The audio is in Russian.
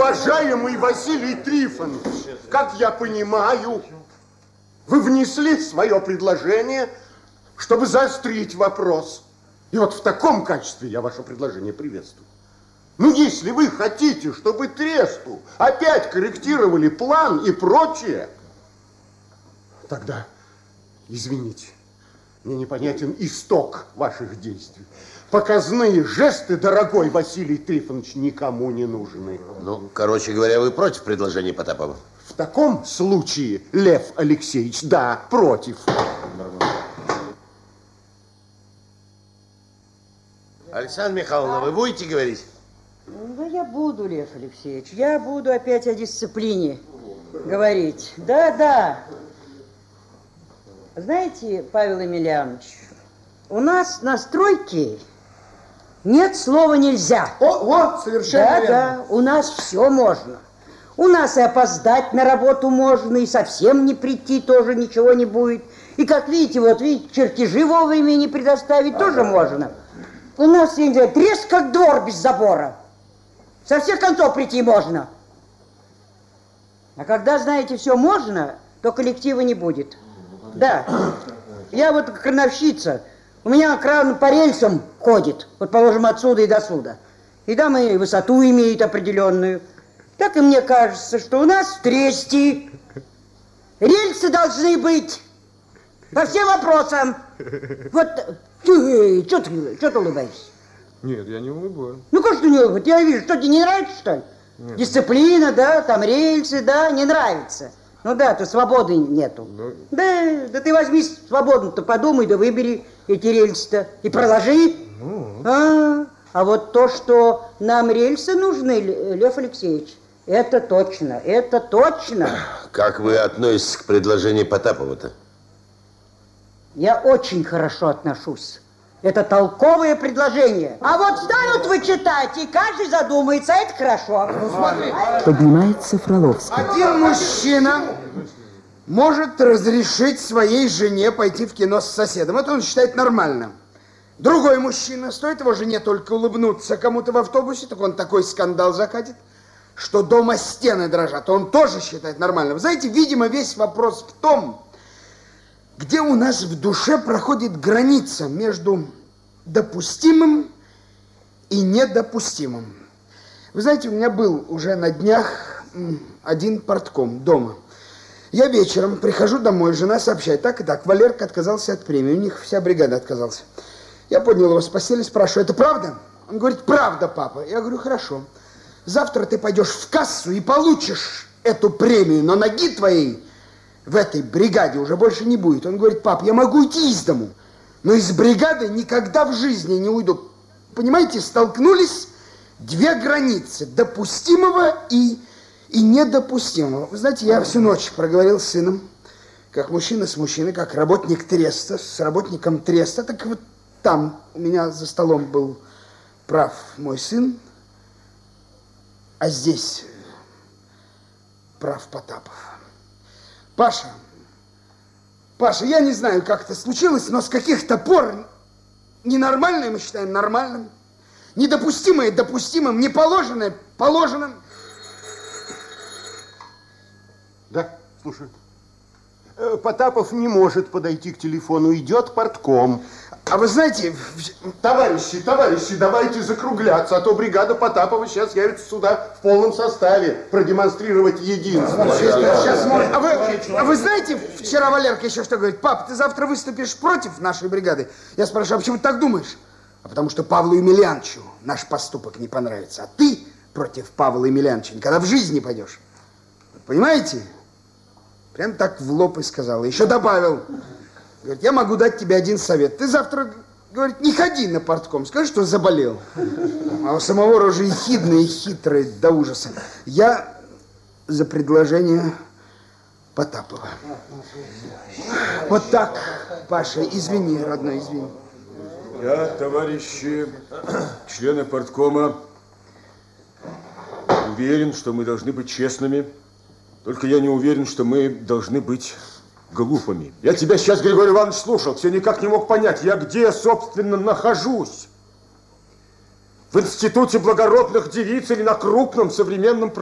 Уважаемый Василий Трифонович, как я понимаю, вы внесли свое предложение, чтобы заострить вопрос. И вот в таком качестве я ваше предложение приветствую. Ну, если вы хотите, чтобы Тресту опять корректировали план и прочее, тогда, извините, мне непонятен исток ваших действий. Показные жесты, дорогой Василий Трифонович, никому не нужны. Ну, короче говоря, вы против предложения Потапова? В таком случае, Лев Алексеевич, да, против. Александра Михайловна, вы будете говорить? Да я буду, Лев Алексеевич. Я буду опять о дисциплине говорить. Да. Знаете, Павел Емельянович, у нас на стройке нет слова «нельзя». Вот, совершенно верно. Да, у нас все можно. У нас и опоздать на работу можно, и совсем не прийти тоже ничего не будет. И, как видите, чертежи вовремя не предоставить тоже можно. У нас, я не знаю, треск как двор без забора. Со всех концов прийти можно. А когда, знаете, все можно, то коллектива не будет. Да. Я вот крановщица. У меня кран по рельсам ходит. Вот, положим, отсюда и до сюда. И там и высоту имеет определенную. Так и мне кажется, что у нас в Тресте рельсы должны быть по всем вопросам. Вот, что ты улыбаешься? Нет, я не улыбаюсь. Ну, как что не улыбаешься? Я вижу, что тебе не нравится, что ли? Нет. Дисциплина, да, там рельсы, да, не нравится. Ну да, то свободы нету. Да ты возьми свободно-то, подумай, да выбери эти рельсы-то и проложи. А вот то, что нам рельсы нужны, Лев Алексеевич, это точно, это точно. Как вы относитесь к предложению Потапова-то? Я очень хорошо отношусь. Это толковое предложение. А вот станут вы читать, и каждый задумается, это хорошо. Ну, смотри. Поднимается Фроловский. Один мужчина может разрешить своей жене пойти в кино с соседом. Это он считает нормальным. Другой мужчина, стоит его жене только улыбнуться кому-то в автобусе, так он такой скандал закатит, что дома стены дрожат. Он тоже считает нормальным. Вы знаете, видимо, весь вопрос в том, где у нас в душе проходит граница между допустимым и недопустимым. Вы знаете, у меня был уже на днях один партком дома. Я вечером прихожу домой, жена сообщает, так и так, Валерка отказался от премии, у них вся бригада отказалась. Я поднял его с постели, спрашиваю, это правда? Он говорит, правда, папа. Я говорю, хорошо. Завтра ты пойдешь в кассу и получишь эту премию, но ноги твоей в этой бригаде уже больше не будет. Он говорит, пап, я могу уйти из дому, но из бригады никогда в жизни не уйду. Понимаете, столкнулись две границы, допустимого и недопустимого. Вы знаете, я всю ночь проговорил с сыном, как мужчина с мужчиной, как работник Треста с работником Треста. Так вот там у меня за столом был прав мой сын, а здесь прав Потапов. Паша, я не знаю, как это случилось, но с каких-то пор ненормальное мы считаем нормальным, недопустимое допустимым, неположенное положенным. Да, слушай. Потапов не может подойти к телефону, идет партком. А вы знаете... Товарищи, давайте закругляться, а то бригада Потапова сейчас явится сюда в полном составе продемонстрировать единство. А вы знаете, вчера Валерка еще что говорит? Пап, ты завтра выступишь против нашей бригады? Я спрашиваю, а почему ты так думаешь? А потому что Павлу Емельяновичу наш поступок не понравится. А ты против Павла Емельяновича никогда в жизни не пойдешь. Понимаете? Прям так в лоб и сказал. Еще добавил. Говорит, я могу дать тебе один совет. Ты завтра, говорит, не ходи на партком. Скажи, что заболел. А у самого рожи ехидные, хитрые до ужаса. Я за предложение Потапова. Вот так, Паша, извини, родной, извини. Я, товарищи члены парткома, уверен, что мы должны быть честными. Только я не уверен, что мы должны быть глупыми. Я тебя сейчас, Григорий Иванович, слушал, все никак не мог понять, я где, собственно, нахожусь? В институте благородных девиц или на крупном современном